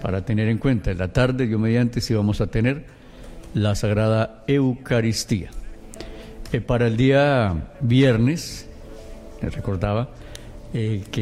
para tener en cuenta. En la tarde, Dios mediante, sí vamos a tener la Sagrada Eucaristía. Para el día viernes, les recordaba que